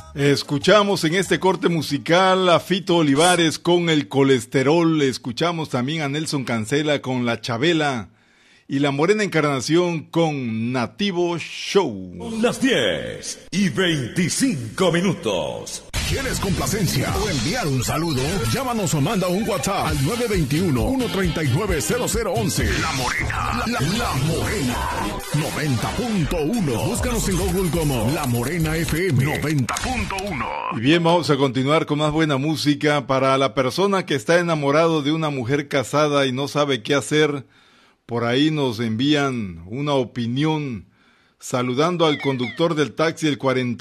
Escuchamos en este corte musical a Fito Olivares con El Colesterol, escuchamos también a Nelson Cancela con La Chabela y La Morena Encarnación con Nativo Show. Las 10:25. ¿Quieres complacencia o enviar un saludo? Llámanos o manda un WhatsApp al 921-139-0011. La Morena. La Morena. 90.1. Búscanos en Google como La Morena FM 90.1. Y bien, vamos a continuar con más buena música. Para la persona que está enamorado de una mujer casada y no sabe qué hacer, por ahí nos envían una opinión saludando al conductor del taxi el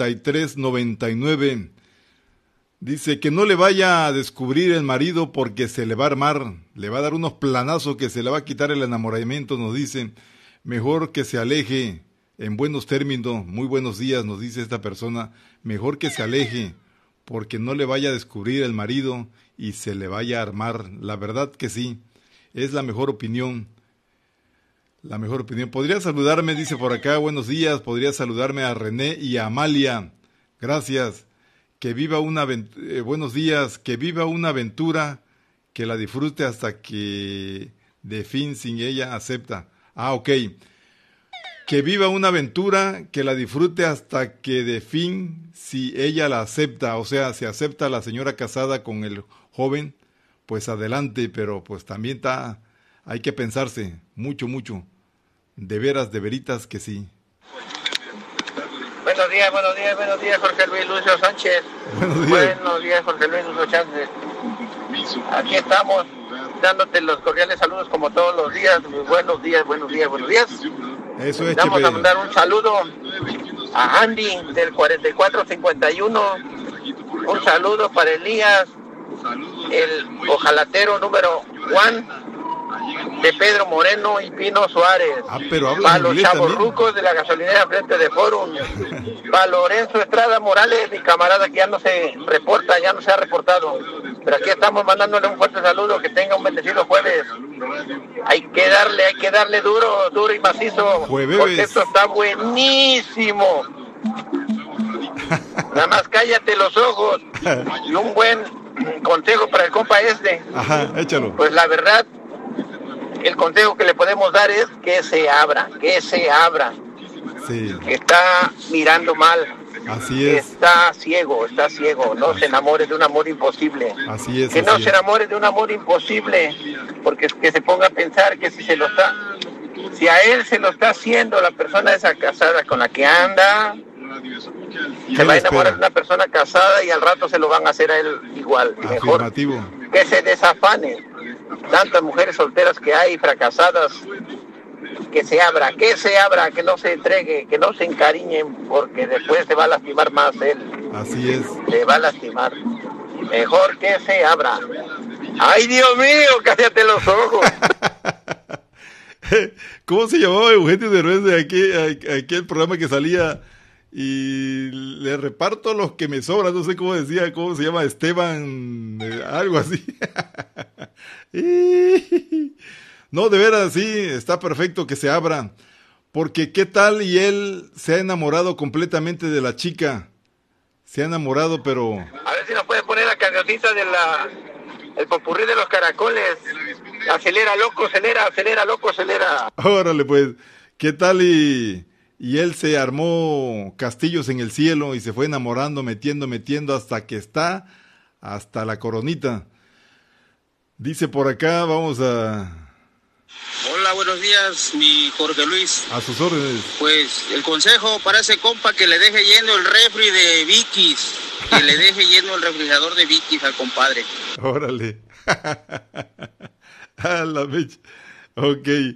4399. Dice que no le vaya a descubrir el marido porque se le va a armar, le va a dar unos planazos que se le va a quitar el enamoramiento, nos dice. Mejor que se aleje, en buenos términos, muy buenos días, nos dice esta persona. Mejor que se aleje porque no le vaya a descubrir el marido y se le vaya a armar. La verdad que sí, es la mejor opinión. La mejor opinión. Podría saludarme, dice por acá, buenos días, podría saludarme a René y a Amalia. Gracias. Que viva buenos días, que viva una aventura, que la disfrute hasta que de fin sin ella acepta. Ok. Que viva una aventura, que la disfrute hasta que de fin si ella la acepta. O sea, si acepta la señora casada con el joven, pues adelante, pero pues también hay que pensarse mucho, mucho. De veras, de veritas que sí. Buenos días, Jorge Luis Lucio Sánchez. Buenos días, Jorge Luis Lucio Sánchez. Aquí estamos, dándote los cordiales saludos como todos los días. Buenos días. Eso es, vamos a mandar un saludo a Andy del 4451. Un saludo para Elías, el ojalatero número 1 de Pedro Moreno y Pino Suárez. Para los chavorrucos de la gasolinera frente de Forum. Para Lorenzo Estrada Morales, mi camarada que ya no se reporta, ya no se ha reportado. Pero aquí estamos mandándole un fuerte saludo, que tenga un bendecido jueves. Hay que darle duro y macizo. Porque esto está buenísimo. Nada más cállate los ojos. Y un buen consejo para el compa este. Ajá, échalo. Pues la verdad, el consejo que le podemos dar es que se abra. Sí. Está mirando mal. Así es. Está ciego. No se enamore de un amor imposible. Así es. Que no se enamore de un amor imposible, porque es que se ponga a pensar que si a él se lo está haciendo la persona esa casada con la que anda, se va a enamorar de una persona casada y al rato se lo van a hacer a él igual. Afirmativo. Mejor que se desafane. Tantas mujeres solteras que hay, fracasadas, que se abra, que no se entregue, que no se encariñen, porque después se va a lastimar más él. Así es. Se va a lastimar. Mejor que se abra. ¡Ay, Dios mío! ¡Cállate los ojos! ¿Cómo se llamaba Eugenio Derbez de aquel programa que salía? Y le reparto los que me sobran, no sé cómo decía, cómo se llama, Esteban, algo así. No, de veras, sí, está perfecto que se abra, porque qué tal y él se ha enamorado completamente de la chica, se ha enamorado, pero... A ver si nos puede poner la cancioncita de el popurrí de los caracoles. Acelera, loco, acelera. Órale, pues, qué tal y él se armó castillos en el cielo y se fue enamorando, metiendo hasta que está hasta la coronita. Dice por acá, vamos a... Hola, buenos días, mi Jorge Luis. A sus órdenes. Pues el consejo para ese compa, que le deje lleno el refri de Vicky's, que le deje lleno el refrigerador de Vicky's al compadre. Órale. A la mecha. Ok.